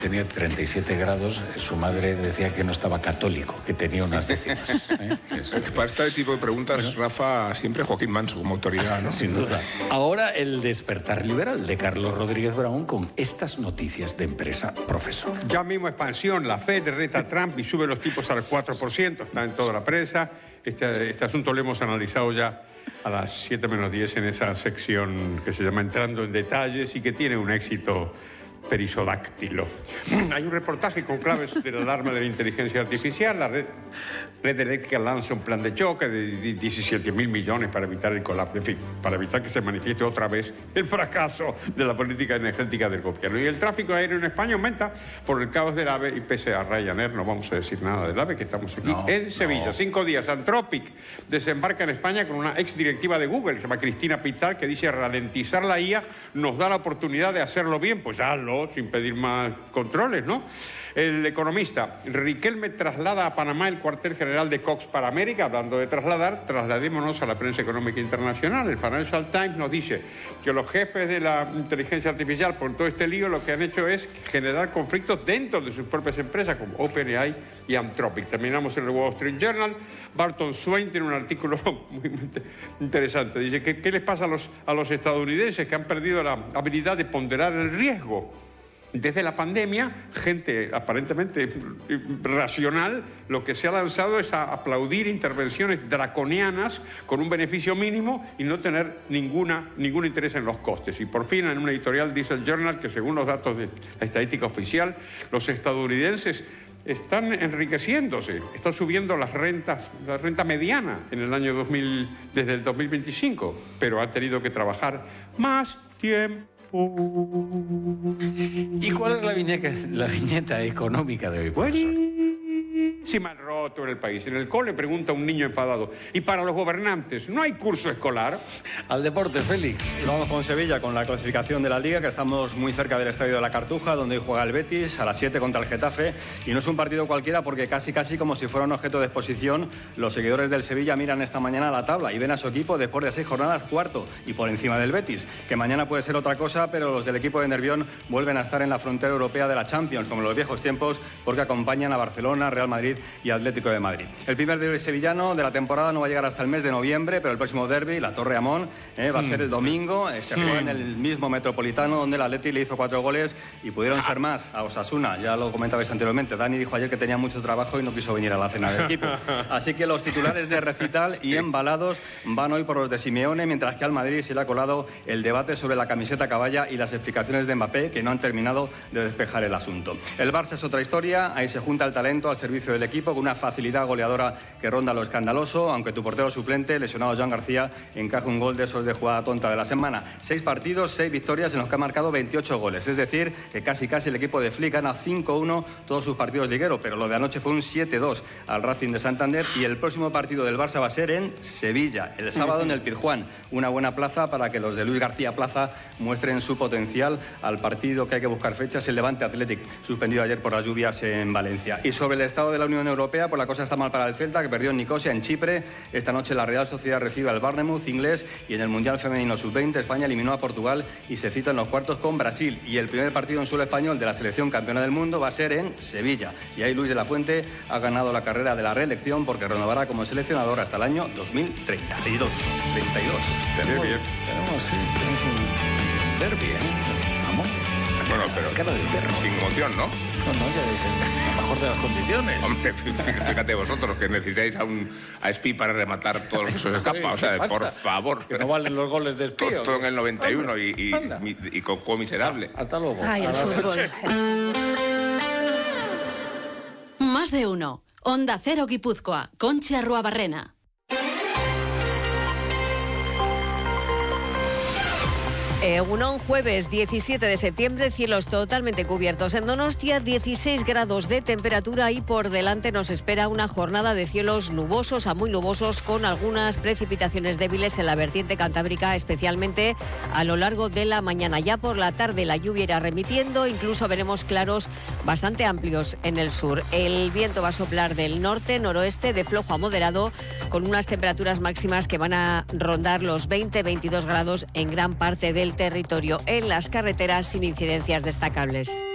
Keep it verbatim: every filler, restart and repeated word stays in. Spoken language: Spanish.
Tenía treinta y siete grados, su madre decía que no estaba católico, que tenía unas décimas. ¿eh? Para este tipo de preguntas, Rafa, siempre Joaquín Manso como autoridad, ¿no? Sin duda. Ahora el despertar liberal de Carlos Rodríguez Brown con estas noticias de empresa, profesor. Ya mismo expansión, la Fed reta a Trump y sube los tipos al cuatro por ciento, está en toda la prensa. Este, este asunto lo hemos analizado ya a las siete menos diez en esa sección que se llama Entrando en Detalles y que tiene un éxito perisodáctilo. Hay un reportaje con claves de la alarma de la inteligencia artificial. La red, red eléctrica lanza un plan de choque de diecisiete mil millones para evitar el colapso, en fin, para evitar que se manifieste otra vez el fracaso de la política energética del gobierno. Y el tráfico aéreo en España aumenta por el caos del AVE y pese a Ryanair, no vamos a decir nada del AVE, que estamos aquí no, en Sevilla. No. Cinco días, Anthropic desembarca en España con una ex directiva de Google, que se llama Cristina Pital, que dice ralentizar la I A nos da la oportunidad de hacerlo bien. Pues hazlo, sin pedir más controles, ¿no? El economista, Riquelme traslada a Panamá el cuartel general de Cox para América. Hablando de trasladar, trasladémonos a la prensa económica internacional. El Financial Times nos dice que los jefes de la inteligencia artificial, por todo este lío, lo que han hecho es generar conflictos dentro de sus propias empresas, como OpenAI y Anthropic. Terminamos en el Wall Street Journal. Barton Swain tiene un artículo muy interesante. Dice que qué les pasa a los, a los estadounidenses que han perdido la habilidad de ponderar el riesgo. Desde la pandemia, gente aparentemente racional, lo que se ha lanzado es a aplaudir intervenciones draconianas con un beneficio mínimo y no tener ninguna, ningún interés en los costes. Y por fin, en un editorial dice el Journal que según los datos de la estadística oficial, los estadounidenses están enriqueciéndose, están subiendo las rentas, la renta mediana en el año dos mil, desde el dos mil veinticinco, pero han tenido que trabajar más tiempo. ¿Y cuál es la viñeta, la viñeta económica de hoy, profesor? Buenísima roto en el país. En el cole pregunta un niño enfadado. ¿Y para los gobernantes no hay curso escolar? Al deporte, Félix. Vamos con Sevilla, con la clasificación de la Liga, que estamos muy cerca del Estadio de la Cartuja, donde hoy juega el Betis a las siete contra el Getafe. Y no es un partido cualquiera porque casi casi como si fuera un objeto de exposición, los seguidores del Sevilla miran esta mañana a la tabla y ven a su equipo después de seis jornadas cuarto y por encima del Betis, que mañana puede ser otra cosa, pero los del equipo de Nervión vuelven a estar en la frontera europea de la Champions, como en los viejos tiempos, porque acompañan a Barcelona, Real Madrid y Atlético de Madrid. El primer derbi sevillano de la temporada no va a llegar hasta el mes de noviembre, pero el próximo derbi, la Torre Amón, eh, va a ser el domingo. Eh, se juega en el mismo Metropolitano, donde el Atleti le hizo cuatro goles y pudieron ser más a Osasuna. Ya lo comentabais anteriormente. Dani dijo ayer que tenía mucho trabajo y no quiso venir a la cena del equipo. Así que los titulares de recital y embalados van hoy por los de Simeone, mientras que al Madrid se le ha colado el debate sobre la camiseta caballa y las explicaciones de Mbappé, que no han terminado de despejar el asunto. El Barça es otra historia. Ahí se junta el talento al servicio del equipo con una facilidad goleadora que ronda lo escandaloso, aunque tu portero suplente, lesionado Joan García, encaja un gol de esos de jugada tonta de la semana. Seis partidos, seis victorias en los que ha marcado veintiocho goles. Es decir, que casi casi el equipo de Flick gana cinco uno todos sus partidos ligueros, pero lo de anoche fue un siete dos al Racing de Santander y el próximo partido del Barça va a ser en Sevilla, el sábado en el Pizjuán. Una buena plaza para que los de Luis García Plaza muestren su potencial al partido que hay que buscar fechas, el Levante Athletic, suspendido ayer por las lluvias en Valencia. Y sobre el estado de la Unión Europea, pues la cosa está mal para el Celta, que perdió en Nicosia, en Chipre. Esta noche la Real Sociedad recibe al Bournemouth inglés y en el Mundial Femenino sub veinte España eliminó a Portugal y se cita en los cuartos con Brasil. Y el primer partido en suelo español de la selección campeona del mundo va a ser en Sevilla. Y ahí Luis de la Fuente ha ganado la carrera de la reelección porque renovará como seleccionador hasta el año dos mil treinta y dos. treinta y dos. Tenemos, bien. tenemos, sí, tenemos un derbi, ¿eh? Vamos. Bueno, pero cara de perro. Sin emoción, ¿no? No, no, ya es la mejor de las condiciones. Hombre, fíjate vosotros que necesitáis a un a Espí para rematar todos los que se os escapa. O sea, por favor. Que no valen los goles de Espí. Todo, todo en el noventa y uno y, y, y, y con juego miserable. Hasta luego. Ay, el fútbol. Más de uno. Onda Cero Guipúzcoa. Conchi Arruabarrena. Egunon, jueves diecisiete de septiembre, cielos totalmente cubiertos. En Donostia, dieciséis grados de temperatura y por delante nos espera una jornada de cielos nubosos a muy nubosos con algunas precipitaciones débiles en la vertiente cantábrica, especialmente a lo largo de la mañana. Ya por la tarde la lluvia irá remitiendo, incluso veremos claros bastante amplios en el sur. El viento va a soplar del norte, noroeste, de flojo a moderado, con unas temperaturas máximas que van a rondar los veinte a veintidós grados en gran parte del territorio. En las carreteras sin incidencias destacables.